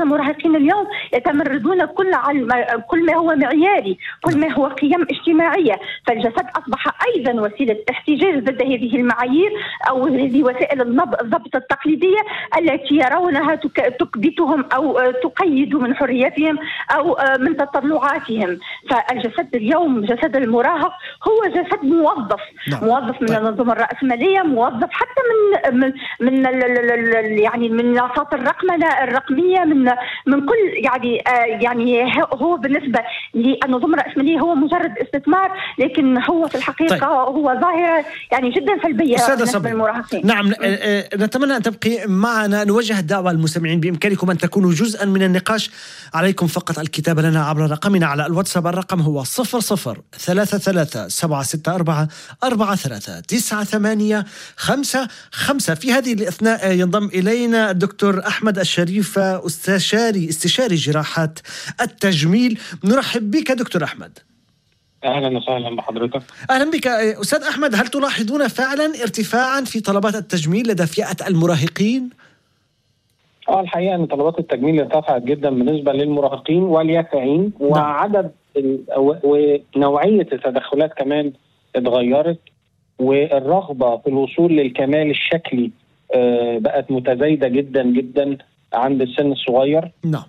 المراهقين اليوم يتمردون كل ما هو معياري، كل ما هو قيم اجتماعية. فالجسد أصبح أيضا وسيلة احتجاج ضد هذه المعايير أو هذه وسائل الضبط التقليدية التي يرونها تكبتهم أو تقيد من حرياتهم أو من تطلعاتهم. فالجسد اليوم، جسد المراهق، هو جسد موظف. موظف من النظم الرأسمالية، موظف حتى من يعني من منصات الرقمية، من كل يعني هو بالنسبة للنظم الرأسمالية هو مجرد استثمار، لكن هو في الحقيقة هو ظاهرة يعني جدا سلبية بالنسبة للمراهقين. نعم، نتمنى أن تبقي معنا. نوجه الدعوة للمستمعين بإمكانكم أن تكونوا جزءا من النقاش. عليكم فقط الكتابة لنا عبر رقمنا على الواتساب. الرقم هو 003377439855. في هذه الأثناء ينضم إلينا الدكتور أحمد الشريف، استشاري جراحات التجميل. نرحب بك دكتور أحمد. أهلا وسهلا بحضرتك. أهلا بك أستاذ أحمد. هل تلاحظون فعلا ارتفاعا في طلبات التجميل لدى فئة المراهقين؟ الحقيقة أن طلبات التجميل ارتفعت جدا بالنسبة للمراهقين واليافعين، وعدد ونوعية التدخلات كمان اتغيرت، والرغبة في الوصول للكمال الشكلي بقت متزايدة جدا جدا عند السن الصغير.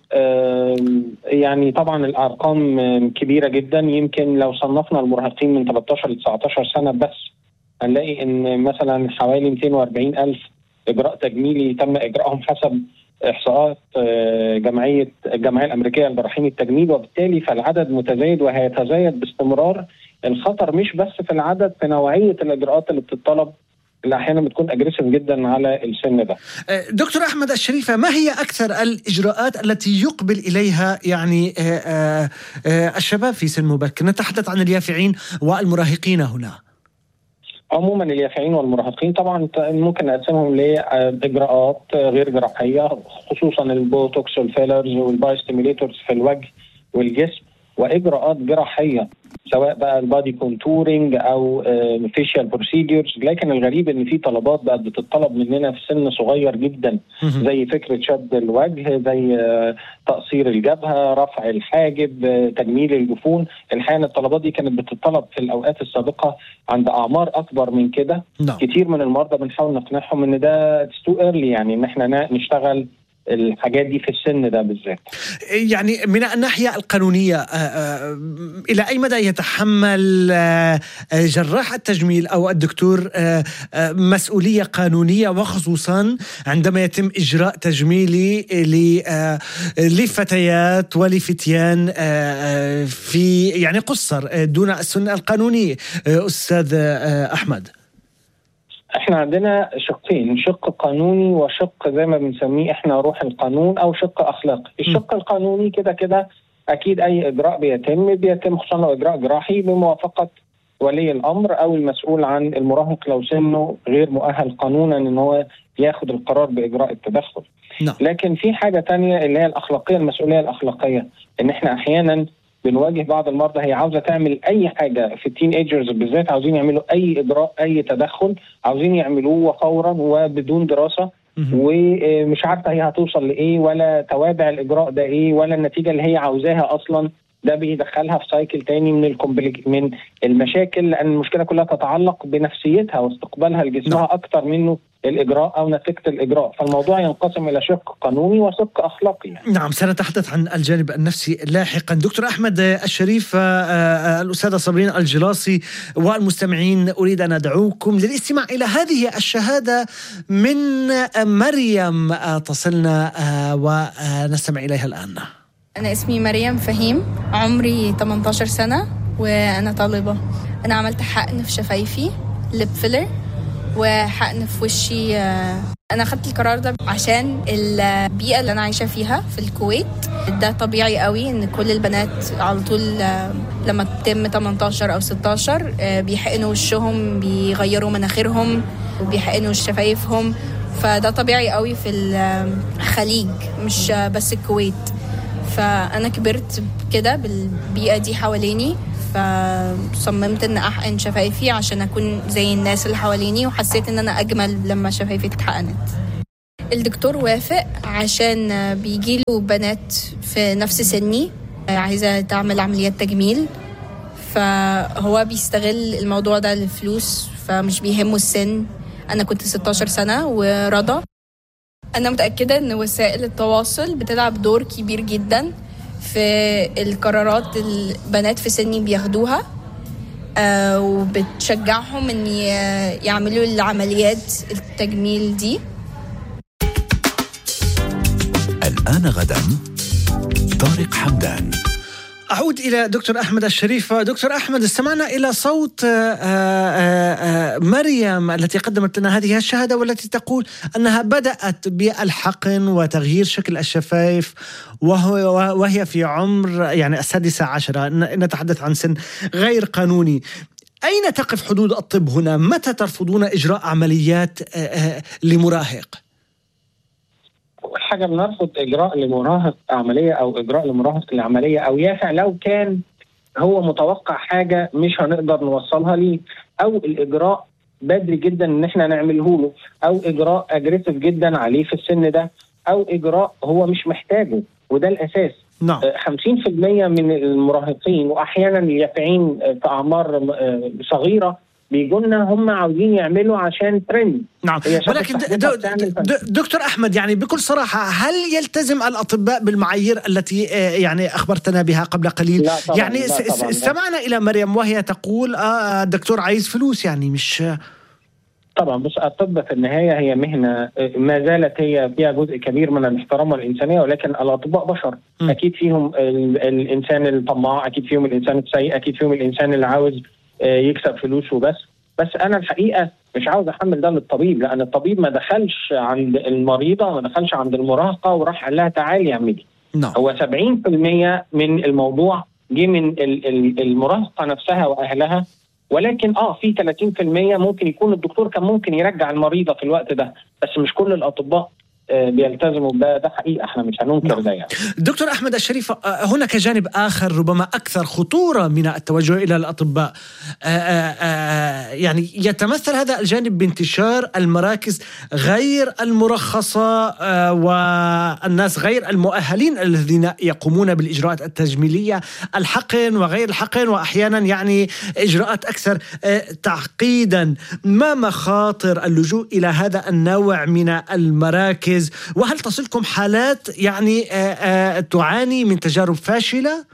يعني طبعا الأرقام كبيرة جدا. يمكن لو صنفنا المراهقين من 13 ل 19 سنة بس هنلاقي ان مثلا حوالي 240 ألف إجراء تجميلي تم إجراءهم حسب إحصاءات الجمعية الأمريكية لجراحين التجميل، وبالتالي فالعدد متزايد وهيتزايد باستمرار. الخطر مش بس في العدد، في نوعية الإجراءات اللي بتطلب اللي أحيانا بتكون أجريسيف جدا على السن ده. دكتور أحمد الشريفة، ما هي أكثر الإجراءات التي يقبل إليها يعني الشباب في سن مبكر؟ نتحدث عن اليافعين والمراهقين هنا. عموما اليافعين والمراهقين طبعا ممكن نقسمهم لإجراءات غير جراحية، خصوصا البوتوكس والفيلرز والبايستيميليتورز في الوجه والجسم، وإجراءات جراحية سواء بقى البادي كونتورينج أو فيشيال بروسيديورز. لكن الغريب إن في طلبات بقت بتطلب مننا في سن صغير جدا، زي فكرة شد الوجه، زي تقصير الجبهة، رفع الحاجب، تجميل الجفون. الحقيقة الطلبات دي كانت بتطلب في الأوقات السابقة عند أعمار أكبر من كده. كتير من المرضى بنحاول نقنعهم إن ده too early، يعني إن إحنا نشتغل الحاجات دي في السن ده بالذات. يعني من الناحية القانونية إلى أي مدى يتحمل جراح التجميل أو الدكتور مسؤولية قانونية، وخصوصا عندما يتم إجراء تجميلي لفتيات ولفتيان في يعني قصر دون السن القانوني؟ أستاذ أحمد، احنا عندنا شقين، شق قانوني وشق زي ما بنسميه احنا روح القانون او شق اخلاقي. الشق القانوني كده اكيد اي اجراء بيتم خصوصا لو اجراء جراحي بموافقة ولي الامر او المسؤول عن المراهق لو سنه غير مؤهل قانونا ان هو ياخد القرار باجراء التدخل. لكن في حاجة تانية اللي هي الاخلاقية، المسؤولية الاخلاقية، ان احنا احيانا بنواجه بعض المرضى هي عاوزة تعمل أي حاجة في التين ايجرز بالذات، عاوزين يعملوا أي إجراء أي تدخل عاوزين يعملوه فورا وبدون دراسة، ومش عارفة هي هتوصل لإيه ولا توابع الإجراء ده إيه ولا النتيجة اللي هي عاوزاها أصلا. ده بيدخلها في سايكل تاني من المشاكل، لأن المشكلة كلها تتعلق بنفسيتها واستقبالها لجسمها أكتر منه الإجراء أو نتيجة الإجراء. فالموضوع ينقسم إلى شق قانوني وشق أخلاقي يعني. نعم، سنتحدث عن الجانب النفسي لاحقا. دكتور أحمد الشريف، الأستاذة صابرين الجلاصي والمستمعين، أريد أن أدعوكم للاستماع إلى هذه الشهادة من مريم تصلنا ونستمع إليها الآن. أنا اسمي مريم فهيم، عمري 18 سنة وأنا طالبة. أنا عملت حقن في شفايفي، ليب فيلر، وحقن في وشي. أنا أخدت القرار ده عشان البيئة اللي أنا عايشة فيها في الكويت. ده طبيعي قوي إن كل البنات على طول لما تتم 18 أو 16 بيحقنوا وشهم، بيغيروا مناخيرهم، وبيحقنوا شفايفهم. فده طبيعي قوي في الخليج مش بس الكويت. فأنا كبرت كده بالبيئة دي حواليني، فصممت ان احقن شفايفي عشان اكون زي الناس اللي حواليني، وحسيت ان انا اجمل لما شفايفي اتحقنت. الدكتور وافق عشان بيجيله بنات في نفس سني عايزة تعمل عمليات تجميل، فهو بيستغل الموضوع ده للفلوس، فمش بيهمه السن. أنا كنت 16 سنة ورضا. أنا متأكدة أن وسائل التواصل بتلعب دور كبير جدا في القرارات البنات في سني بياخدوها، وبتشجعهم أن يعملوا العمليات التجميل دي. الآن غدا طارق حمدان. أعود إلى دكتور أحمد الشريف. دكتور أحمد، استمعنا إلى صوت مريم التي قدمت لنا هذه الشهادة، والتي تقول أنها بدأت بالحقن وتغيير شكل الشفايف وهي في عمر يعني 16. نتحدث عن سن غير قانوني. أين تقف حدود الطب هنا؟ متى ترفضون إجراء عمليات لمراهق؟ حاجة بنرفض إجراء لمراهق عملية أو إجراء لمراهق العملية أو يافع لو كان هو متوقع حاجة مش هنقدر نوصلها ليه، أو الإجراء بدري جدا إن إحنا نعمله له، أو إجراء أجريسيف جدا عليه في السن ده، أو إجراء هو مش محتاجه، وده الأساس. 50% من المراهقين وأحيانا اليافعين في أعمار صغيرة بيجونا هم عاوزين يعملوا عشان ترند. نعم، ولكن دكتور أحمد، يعني بكل صراحة، هل يلتزم الأطباء بالمعايير التي يعني أخبرتنا بها قبل قليل؟ لا طبعاً، يعني استمعنا إلى مريم وهي تقول الدكتور عايز فلوس، يعني مش طبعا. بس الطب في النهاية هي مهنة ما زالت هي فيها جزء كبير من الاحترام والإنسانية، ولكن الأطباء بشر. أكيد فيهم الإنسان الطماع، أكيد فيهم الإنسان السيء، أكيد فيهم الإنسان اللي عاوز يكسب فلوس وبس. بس أنا الحقيقة مش عاوز أحمل ده للطبيب، لأن الطبيب ما دخلش عند المريضة، ما دخلش عند المراهقة وراح قال لها تعالي اعملي. هو 70% من الموضوع جه من المراهقة نفسها وأهلها، ولكن في 30% ممكن يكون الدكتور كان ممكن يرجع المريضة في الوقت ده، بس مش كل الأطباء بيلتزموا بده. ده حقيقة احنا مش هننكر ده. يعني دكتور أحمد الشريف، هناك جانب آخر ربما أكثر خطورة من التوجه إلى الأطباء. يعني يتمثل هذا الجانب بانتشار المراكز غير المرخصة والناس غير المؤهلين الذين يقومون بالإجراءات التجميلية، الحقن وغير الحقن، وأحيانا يعني إجراءات أكثر تعقيدا. ما مخاطر اللجوء إلى هذا النوع من المراكز؟ وهل تصلكم حالات يعني تعاني من تجارب فاشلة؟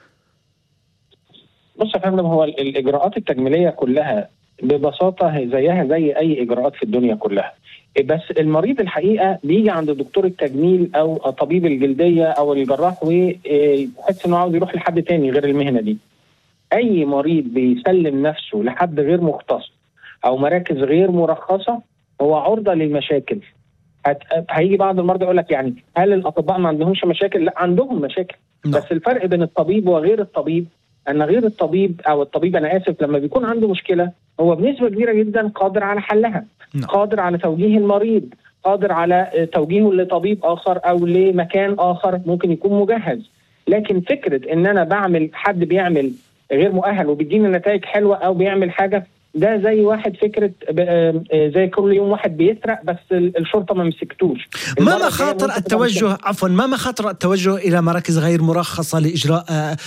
بص يا فندم، هو الإجراءات التجميلية كلها ببساطة زيها زي أي إجراءات في الدنيا كلها، بس المريض الحقيقة بيجي عند دكتور التجميل أو طبيب الجلدية أو الجراح ويحس إنه عاوز يروح لحد تاني غير المهنة دي. أي مريض بيسلم نفسه لحد غير مختص أو مراكز غير مرخصة هو عرضة للمشاكل. هيجي بعض المرضى يقول لك يعني هل الأطباء ما عندهمش مشاكل؟ لا، عندهم مشاكل. بس الفرق بين الطبيب وغير الطبيب أن غير الطبيب أو الطبيب، أنا آسف، لما بيكون عنده مشكلة هو بنسبة كبيرة جدا قادر على حلها، قادر على توجيه المريض، قادر على توجيهه لطبيب آخر أو لمكان آخر ممكن يكون مجهز. لكن فكرة إن أنا بعمل حد بيعمل غير مؤهل وبيديني نتائج حلوة أو بيعمل حاجة، ده زي واحد فكرة زي كل يوم واحد بيسرق بس الشرطة ما مسكتوش. ما مخاطر التوجه ما مخاطر التوجه إلى مراكز غير مرخصة لإجراء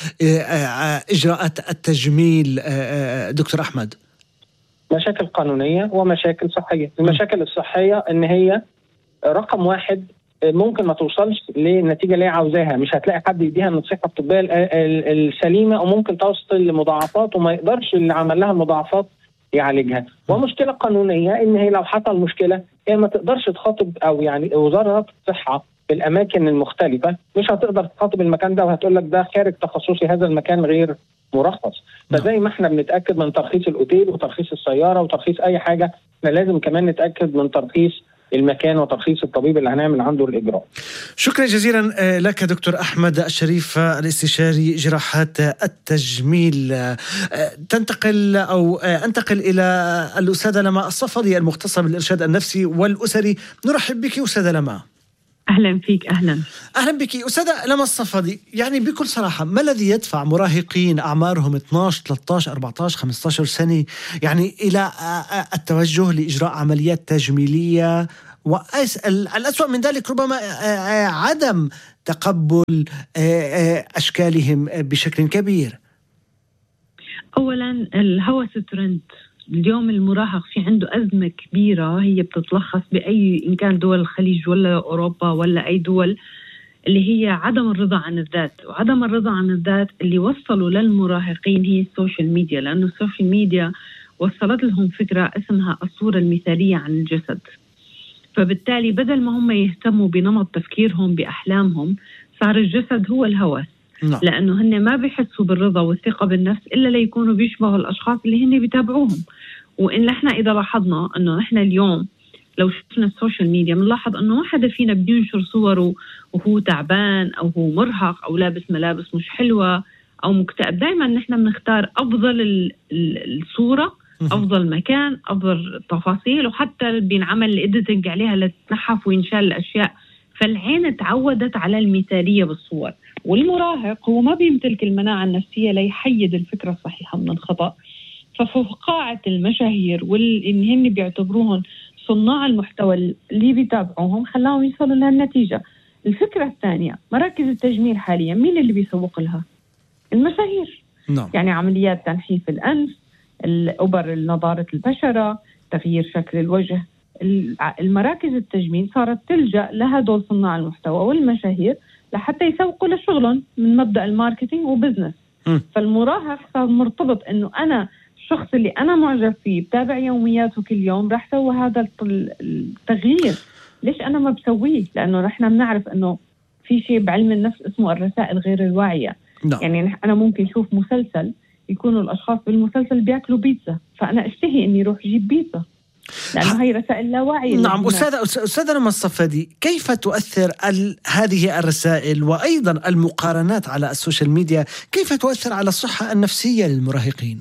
إجراءات التجميل دكتور أحمد؟ مشاكل قانونية ومشاكل صحية. المشاكل الصحية إن هي رقم واحد ممكن ما توصلش للنتيجة اللي هي عاوزاها، مش هتلاقي حد يديها النصيحة الطبية السليمة، وممكن توصل لمضاعفات وما يقدرش اللي عمل لها المضاعفات يعالجها. ومشكلة قانونية إن هي لو حصل مشكلة هي ما تقدرش تخاطب، أو يعني وزارة الصحة في الأماكن المختلفة مش هتقدر تخاطب المكان ده وهتقول لك ده خارج تخصصي، هذا المكان غير مرخص. فزي ما احنا بنتأكد من ترخيص الأوتيل وترخيص السيارة وترخيص أي حاجة، احنا لازم كمان نتأكد من ترخيص المكان وترخيص الطبيب اللي هنعمل عنده الإجراء. شكرا جزيلا لك دكتور أحمد الشريف، الاستشاري جراحات التجميل. أنتقل إلى الأستاذة لما الصفدي المختصة بالإرشاد النفسي والأسري. نرحب بك أستاذة لما. أهلا فيك. أهلا بك أستاذة لما الصفدي. يعني بكل صراحة، ما الذي يدفع مراهقين أعمارهم 12 13 14 15 سنة يعني إلى التوجه لإجراء عمليات تجميلية والأسوأ من ذلك ربما عدم تقبل أشكالهم بشكل كبير. أولا الهوس ترند. اليوم المراهق في عنده أزمة كبيرة هي بتتلخص بأي إن كان دول الخليج ولا أوروبا ولا أي دول، اللي هي عدم الرضا عن الذات. وعدم الرضا عن الذات اللي وصلوا للمراهقين هي السوشيال ميديا، لأنه السوشيال ميديا وصلت لهم فكرة اسمها الصورة المثالية عن الجسد. فبالتالي بدل ما هم يهتموا بنمط تفكيرهم بأحلامهم، صار الجسد هو الهوس. لأنه هن ما بيحسوا بالرضا والثقة بالنفس إلا ليكونوا بيشبهوا الأشخاص اللي هن بيتابعوهم. وإن إحنا إذا لاحظنا أنه إحنا اليوم لو شفنا السوشيال ميديا بنلاحظ أنه ما حدا فينا بينشر صوره وهو تعبان أو هو مرهق أو لابس ملابس مش حلوة أو مكتئب. دايما نحن بنختار أفضل الصورة، أفضل مكان، أفضل تفاصيل، وحتى بينعمل الإديتنج عليها لتتنحف وينشال الأشياء. فالعين تعودت على المثالية بالصور. والمراهق هو ما بيمتلك المناعة النفسية ليحيد الفكرة الصحيحة من الخطأ. ففقاعة المشاهير واللي هن بيعتبروهم صناع المحتوى اللي بيتابعوهم خلاهم يصلوا لهالنتيجة. الفكرة الثانية، مراكز التجميل حاليا مين اللي بيسوق لها؟ المشاهير. يعني عمليات تنحيف الأنف، الأبر، نضارة البشرة، تغيير شكل الوجه. المراكز التجميل صارت تلجأ لهدول صناع المحتوى والمشاهير لحتى يسوقوا لشغلهم من مبدأ الماركتينج وبزنس. فالمراهق صار مرتبط انه انا الشخص اللي انا معجب فيه بتابع يومياته كل يوم راح سوى هذا التغيير. ليش انا ما بسويه؟ لانه نحن بنعرف انه في شيء بعلم النفس اسمه الرسائل غير الواعية. يعني انا ممكن اشوف مسلسل يكونوا الاشخاص بالمسلسل بياكلوا بيتزا، فانا اشتهي اني اروح اجيب بيتزا لأنه هي رسائل لا واعية. نعم أستاذة نما الصفدي، كيف تؤثر هذه الرسائل وأيضا المقارنات على السوشيال ميديا كيف تؤثر على الصحة النفسية للمراهقين؟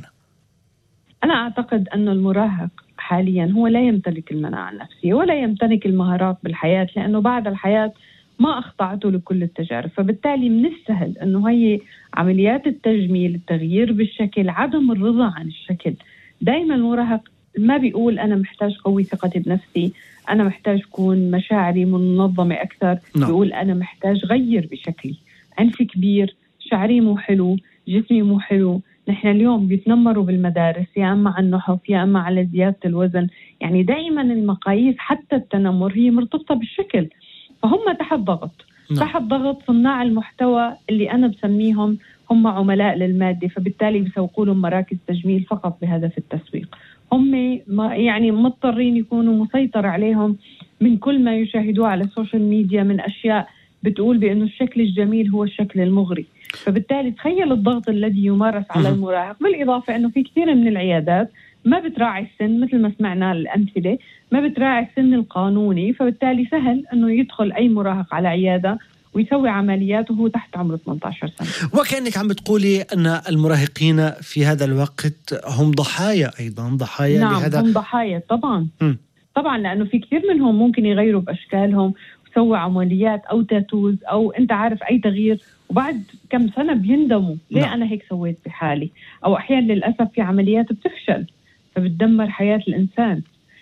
أنا أعتقد أن المراهق حاليا هو لا يمتلك المناعة النفسية ولا يمتلك المهارات بالحياة، لأنه بعد الحياة ما أخضعته لكل التجارب. فبالتالي من السهل أنه هي عمليات التجميل، التغيير بالشكل، عدم الرضا عن الشكل. دايما المراهق ما بيقول أنا محتاج قوي ثقتي بنفسي، أنا محتاج كون مشاعري منظمة أكثر. بيقول أنا محتاج غير بشكلي، أنفي كبير، شعري مو حلو، جسمي مو حلو. نحن اليوم بيتنمروا بالمدارس يا أما على النحف يا أما على زيادة الوزن. يعني دائما المقاييس حتى التنمر هي مرتبطة بالشكل. فهم تحت ضغط. تحت ضغط صناع المحتوى اللي أنا بسميهم هم عملاء للمادة، فبالتالي بيسوقوا لهم مراكز تجميل فقط بهدف التسويق. هم يعني مضطرين يكونوا مسيطر عليهم من كل ما يشاهدوه على السوشيال ميديا من أشياء بتقول بأنه الشكل الجميل هو الشكل المغري. فبالتالي تخيل الضغط الذي يمارس على المراهق. بالإضافة أنه في كثير من العيادات ما بتراعي السن، مثل ما سمعنا الأمثلة، ما بتراعي السن القانوني. فبالتالي سهل أنه يدخل أي مراهق على عيادة ويسوي عمليات وهو تحت عمر 18 سنة. وكأنك عم بتقولي أن المراهقين في هذا الوقت هم ضحايا، أيضا ضحايا. نعم لهذا. هم ضحايا طبعا. طبعا لأنه في كثير منهم ممكن يغيروا بأشكالهم وسووا عمليات أو تاتوز أو أنت عارف أي تغيير، وبعد كم سنة بيندموا ليه أنا هيك سويت بحالي. أو أحيانا للأسف في عمليات بتفشل فبتدمر حياة الإنسان.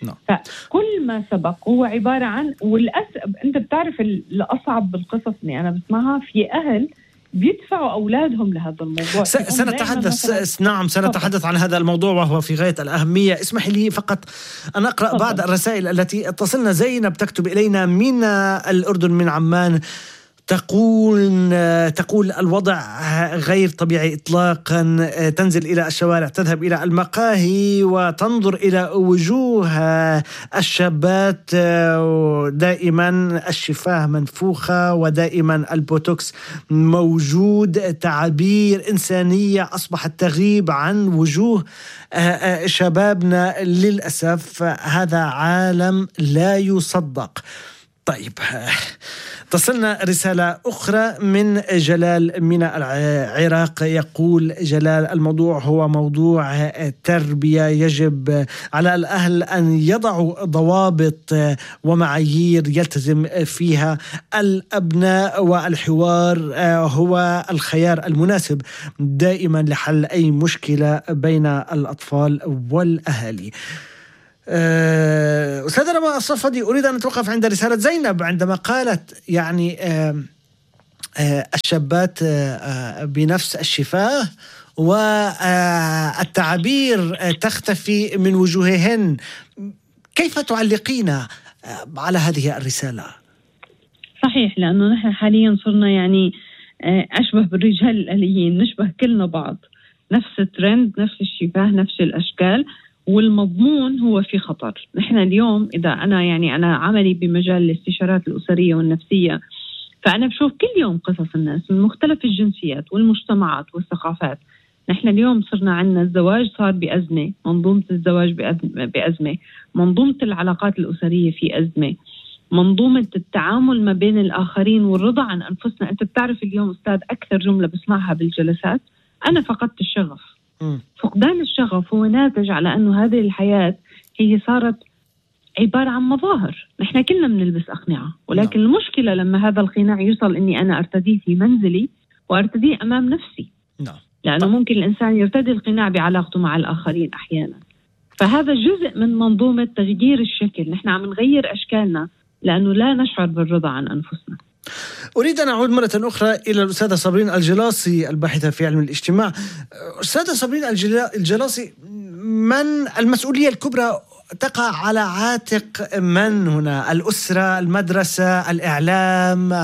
فكل ما سبق هو عبارة عن، والأسف أنت بتعرف الأصعب بالقصص اللي أنا بسمعها، في أهل بيدفعوا أولادهم لهذا الموضوع. سنتحدث عن هذا الموضوع وهو في غاية الأهمية. اسمح لي فقط أن أقرأ بعض الرسائل التي تصلنا. زينب تكتب إلينا من الأردن من عمان، تقول الوضع غير طبيعي إطلاقا. تنزل إلى الشوارع، تذهب إلى المقاهي وتنظر إلى وجوه الشابات، دائما الشفاه منفوخة ودائما البوتوكس موجود. تعابير إنسانية أصبحت تغيب عن وجوه شبابنا للأسف. هذا عالم لا يصدق. طيب، تصلنا رسالة أخرى من جلال من العراق. يقول جلال: الموضوع هو موضوع تربية، يجب على الأهل أن يضعوا ضوابط ومعايير يلتزم فيها الأبناء، والحوار هو الخيار المناسب دائما لحل أي مشكلة بين الأطفال والأهالي. أستاذة رما الصفدي، أريد أن أتوقف عند رسالة زينب عندما قالت يعني الشابات بنفس الشفاه والتعابير تختفي من وجوههن. كيف تعلقين على هذه الرسالة؟ صحيح، لأنه نحن حاليا صرنا يعني أشبه بالرجال الآليين، نشبه كلنا بعض، نفس الترند، نفس الشفاه، نفس الأشكال، والمضمون هو في خطر. نحن اليوم إذا أنا عملي بمجال الاستشارات الأسرية والنفسية، فأنا بشوف كل يوم قصص الناس من مختلف الجنسيات والمجتمعات والثقافات. نحن اليوم صرنا عندنا الزواج صار بأزمة، منظومة الزواج بأزمة، منظومة العلاقات الأسرية في أزمة، منظومة التعامل ما بين الآخرين والرضا عن أنفسنا. أنت بتعرف اليوم أستاذ أكثر جملة بسمعها بالجلسات، أنا فقدت الشغف. فقدان الشغف هو ناتج على أنه هذه الحياة هي صارت عبارة عن مظاهر. نحن كلنا بنلبس أقنعة، ولكن المشكلة لما هذا القناع يوصل إني أنا أرتديه في منزلي وأرتديه أمام نفسي. لأنه ممكن الإنسان يرتدي القناع بعلاقته مع الآخرين أحيانا. فهذا جزء من منظومة تغيير الشكل. نحن عم نغير أشكالنا لأنه لا نشعر بالرضا عن أنفسنا. أريد أن أعود مرة أخرى إلى الأستاذة صابرين الجلاصي الباحثة في علم الاجتماع. أستاذة صابرين الجلاصي، من المسؤولية الكبرى تقع على عاتق من هنا؟ الأسرة، المدرسة، الإعلام؟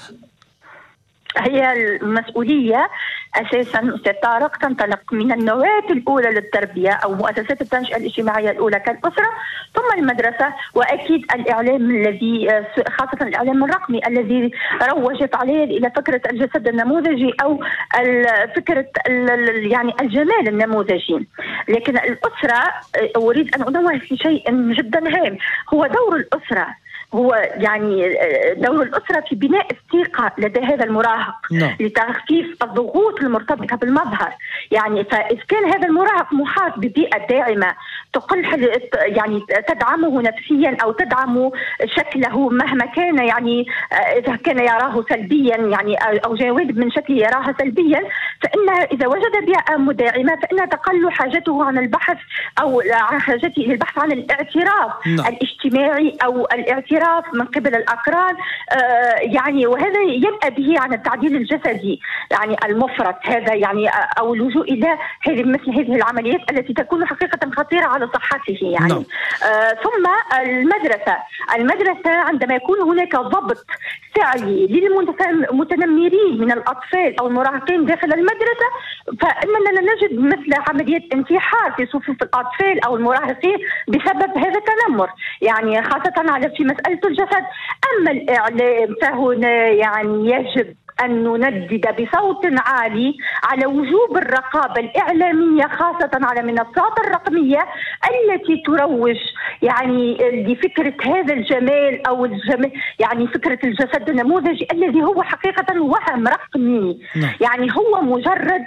هي المسؤولية أساساً أستاذ طارق تنطلق من النواة الأولى للتربية أو مؤسسات التنشئة الاجتماعية الأولى كالأسرة، ثم المدرسة، وأكيد الإعلام الذي خاصة الإعلام الرقمي الذي روج فعليا إلى فكرة الجسد النموذجي أو فكرة يعني الجمال النموذجي. لكن الأسرة أريد أن أنوه في شيء جدا هام، هو دور الأسرة، هو يعني دور الأسرة في بناء الثقة لدى هذا المراهق لتخفيف الضغوط المرتبطة بالمظهر. يعني فإذا كان هذا المراهق محاط ببيئة داعمة تقل يعني تدعمه نفسيا أو تدعم شكله مهما كان، يعني إذا كان يراه سلبيا يعني أو جوانب من شكله يراها سلبيا، فإن إذا وجد بيئة مداعمة فإن تقل حاجته عن البحث أو حاجته للبحث عن الاعتراف الاجتماعي أو الاعتراف من قبل الأقران، يعني وهذا ينأى به عن التعديل الجسدي يعني المفرط هذا، يعني أو اللجوء إلى مثل هذه العمليات التي تكون حقيقة خطيرة على صحته يعني. ثم المدرسة عندما يكون هناك ضبط سعي للمتنمرين من الأطفال أو المراهقين داخل المدرسة، فإننا نجد مثل عمليات انتحار في صفوف الأطفال أو المراهقين بسبب هذا التنمر، يعني خاصة في مسألة الجسد. أما الإعلام فهنا يعني يجب أن نندد بصوت عالي على وجوب الرقابة الإعلامية خاصة على المنصات الرقمية التي تروج يعني لفكرة هذا الجمال أو يعني فكرة الجسد النموذجي الذي هو حقيقة وهم رقمي. يعني هو مجرد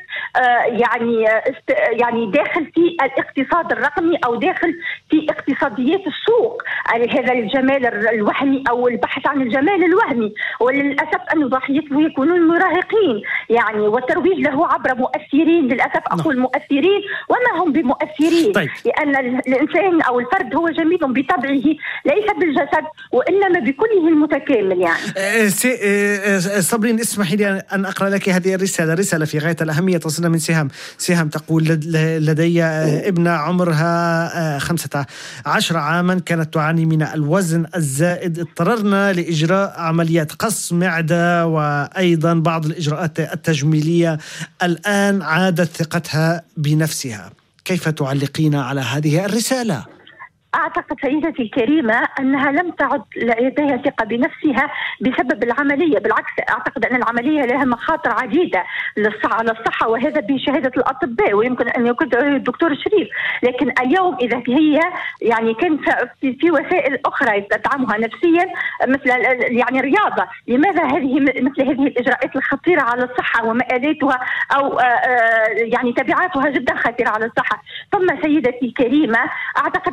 يعني داخل في الاقتصاد الرقمي أو داخل في اقتصاديات السوق هذا الجمال الوهمي أو البحث عن الجمال الوهمي، وللأسف أن ضحيته يكونون المراهقين يعني، والترويج له عبر مؤثرين. للأسف أقول مؤثرين وما هم بمؤثرين. لأن الإنسان أو الفرد هو جميل بطبعه ليس بالجسد وإنما بكله المتكامل يعني. صابرين، اسمحي لي أن أقرأ لك هذه رسالة في غاية الأهمية تصلنا من سهام تقول: لدي ابنة عمرها 15 عاما كانت تعاني من الوزن الزائد، اضطررنا لإجراء عمليات قص معدة وأيضا بعض الإجراءات التجميلية. الآن عادت ثقتها بنفسها. كيف تعلقين على هذه الرسالة؟ أعتقد سيدتي الكريمة أنها لم تعد لديها ثقة بنفسها بسبب العملية، بالعكس أعتقد أن العملية لها مخاطر عديدة على الصحة، وهذا بشهادة الأطباء ويمكن أن يكون الدكتور شريف. لكن اليوم إذا هي يعني كان في وسائل أخرى تدعمها نفسيا مثل يعني الرياضة، لماذا مثل هذه الإجراءات الخطيرة على الصحة ومآلاتها أو يعني تبعاتها جدا خطيرة على الصحة؟ ثم سيدتي الكريمة أعتقد أنها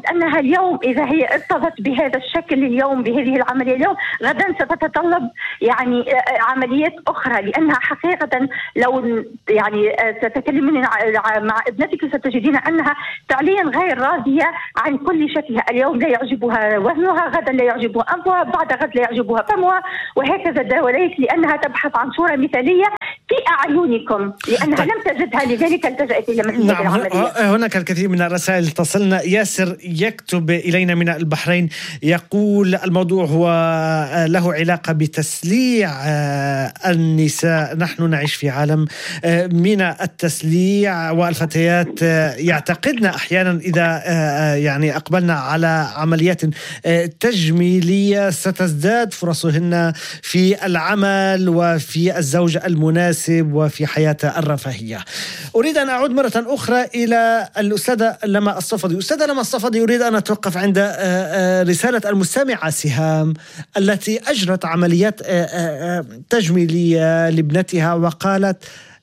اليوم إذا هي ارتضت بهذا الشكل اليوم بهذه العملية اليوم، غدا ستتطلب يعني عمليات أخرى، لأنها حقيقة لو يعني تتكلمين مع ابنتك ستجدين أنها فعليا غير راضية عن كل شكلها. اليوم لا يعجبها وزنها، غدا لا يعجبها أنفها، بعد غد لا يعجبها فمها، وهكذا وليس لأنها تبحث عن صورة مثالية في أعينكم لأنها لم تجدها، لذلك التجأت إلى مثل هذه العملية. هناك الكثير من الرسائل تصلنا. ياسر يكتب إلينا من البحرين يقول الموضوع هو له علاقة بتسليع النساء. نحن نعيش في عالم من التسليع، والفتيات يعتقدن أحيانا إذا يعني أقبلنا على عمليات تجميلية ستزداد فرصهن في العمل وفي الزوج المناسب وفي حياة الرفاهية. أريد أن أعود مرة أخرى إلى الأستاذة لما الصفدي. أستاذة لما الصفدي، أريد أن أتوقف عند رسالة المستمعة سهام التي أجرت عمليات تجميلية لابنتها، وقالت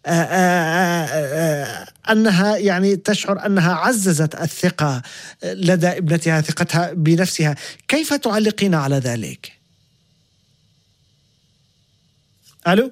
أنها يعني تشعر أنها عززت الثقة لدى ابنتها، ثقتها بنفسها. كيف تعلقين على ذلك؟ ألو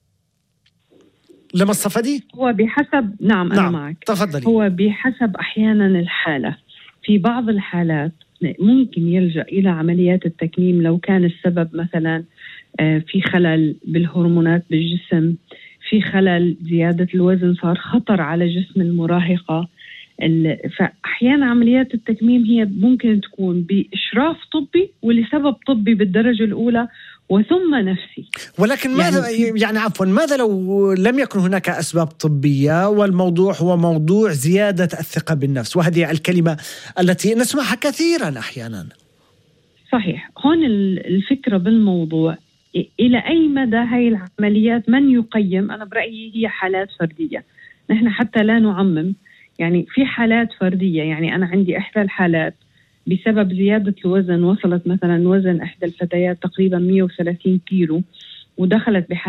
لما الصفدي؟ هو بحسب أنا معك. تفضلي. هو بحسب أحيانا الحالة. في بعض الحالات ممكن يلجأ إلى عمليات التكميم لو كان السبب مثلا في خلل بالهرمونات بالجسم، في خلل زيادة الوزن، صار خطر على جسم المراهقة. فأحيانا عمليات التكميم هي ممكن تكون بإشراف طبي ولسبب طبي بالدرجة الأولى وثم نفسي. ولكن ماذا ماذا لو لم يكن هناك أسباب طبية والموضوع هو موضوع زيادة الثقة بالنفس، وهذه الكلمة التي نسمعها كثيرا أحيانا؟ صحيح. هون الفكرة بالموضوع إلى أي مدى هاي العمليات من يقيم؟ أنا برأيي هي حالات فردية. نحن حتى لا نعمم، يعني في حالات فردية. يعني أنا عندي إحدى الحالات بسبب زيادة الوزن وصلت مثلا وزن إحدى الفتيات تقريبا 130 كيلو، ودخلت